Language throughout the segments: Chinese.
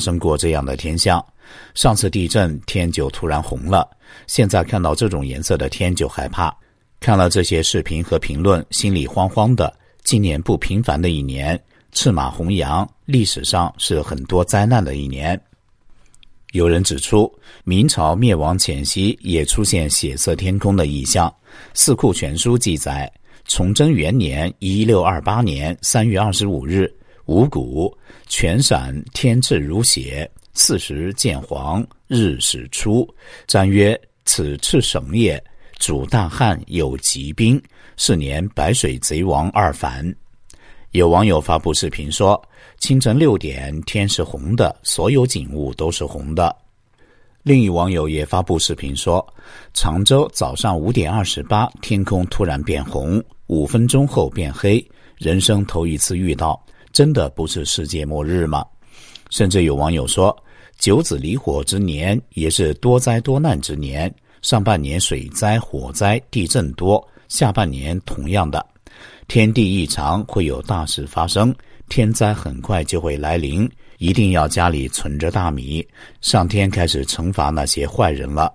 生过这样的天象。上次地震天就突然红了，现在看到这种颜色的天就害怕。看了这些视频和评论，心里慌慌的。今年不平凡的一年，赤马红羊，历史上是很多灾难的一年。有人指出，明朝灭亡前夕也出现血色天空的异象。四库全书记载，崇祯元年1628年3月25日，五谷全陕天赤如血，4时见黄，日始出。占曰：此赤省也，主大旱有疾兵，是年白水贼王2反。有网友发布视频说，清晨6点天是红的，所有景物都是红的。另一网友也发布视频说，常州早上5点28天空突然变红，5分钟后变黑，人生头一次遇到，真的不是世界末日吗？甚至有网友说，九子离火之年也是多灾多难之年，上半年水灾、火灾、地震多，下半年同样的。天地异常，会有大事发生，天灾很快就会来临，一定要家里存着大米，上天开始惩罚那些坏人了。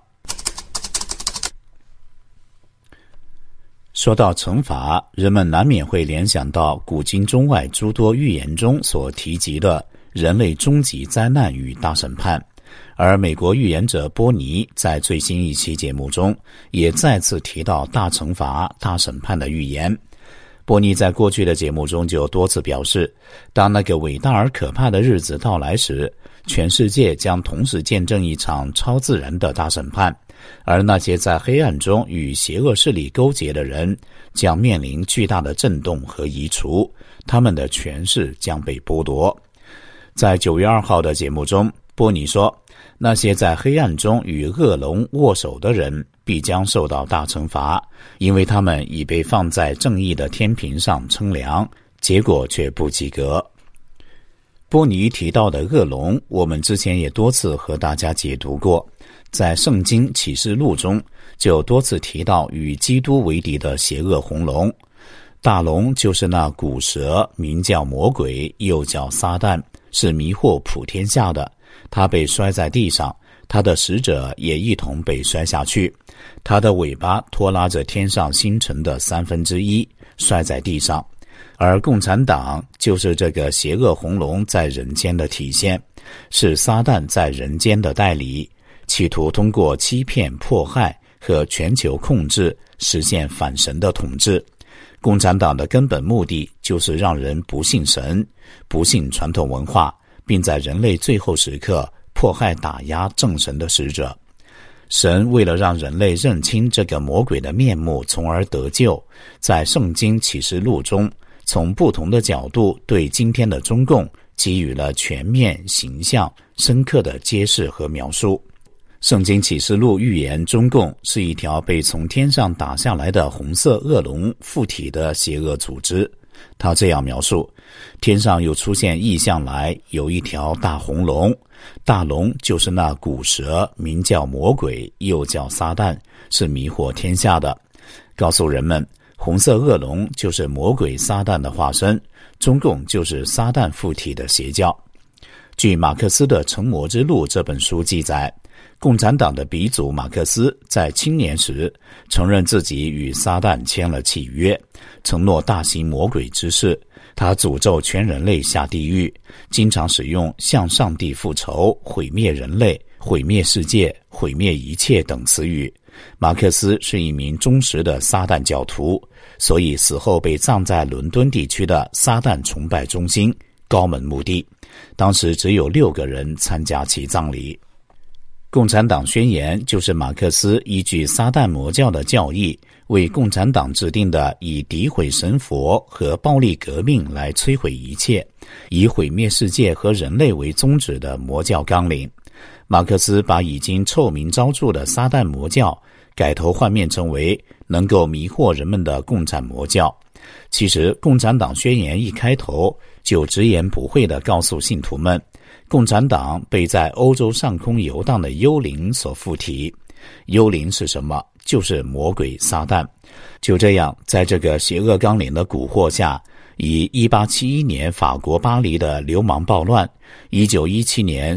说到惩罚，人们难免会联想到古今中外诸多预言中所提及的人类终极灾难与大审判。而美国预言者波尼在最新一期节目中也再次提到大惩罚、大审判的预言。波尼在过去的节目中就多次表示，当那个伟大而可怕的日子到来时，全世界将同时见证一场超自然的大审判，而那些在黑暗中与邪恶势力勾结的人将面临巨大的震动和移除，他们的权势将被剥夺。在9月2号的节目中，波尼说，那些在黑暗中与恶龙握手的人必将受到大惩罚，因为他们已被放在正义的天平上称量，结果却不及格。波尼提到的恶龙，我们之前也多次和大家解读过，在圣经启示录中就多次提到与基督为敌的邪恶红龙。大龙就是那古蛇，名叫魔鬼，又叫撒旦，是迷惑普天下的。他被摔在地上，他的使者也一同被摔下去，他的尾巴拖拉着天上星辰的1/3，摔在地上。而共产党就是这个邪恶红龙在人间的体现，是撒旦在人间的代理，企图通过欺骗、迫害和全球控制实现反神的统治。共产党的根本目的就是让人不信神，不信传统文化，并在人类最后时刻迫害打压正神的使者。神为了让人类认清这个魔鬼的面目，从而得救，在圣经启示录中从不同的角度对今天的中共给予了全面、形象、深刻的揭示和描述。圣经启示录预言中共是一条被从天上打下来的红色恶龙附体的邪恶组织。他这样描述，天上又出现异象来，有一条大红龙，大龙就是那古蛇，名叫魔鬼，又叫撒旦，是迷惑天下的，告诉人们红色恶龙就是魔鬼撒旦的化身，中共就是撒旦附体的邪教。据马克思的《成魔之路》这本书记载，共产党的鼻祖马克思在青年时承认自己与撒旦签了契约，承诺大行魔鬼之事。他诅咒全人类下地狱，经常使用向上帝复仇、毁灭人类、毁灭世界、毁灭一切等词语。马克思是一名忠实的撒旦教徒，所以死后被葬在伦敦地区的撒旦崇拜中心高门墓地，当时只有6个人参加其葬礼。共产党宣言就是马克思依据撒旦魔教的教义，为共产党制定的以诋毁神佛和暴力革命来摧毁一切，以毁灭世界和人类为宗旨的魔教纲领。马克思把已经臭名昭著的撒旦魔教改头换面成为能够迷惑人们的共产魔教。其实共产党宣言一开头就直言不讳地告诉信徒们，共产党被在欧洲上空游荡的幽灵所附体。幽灵是什么？就是魔鬼撒旦。就这样，在这个邪恶纲领的蛊惑下，以1871年法国巴黎的流氓暴乱，1917年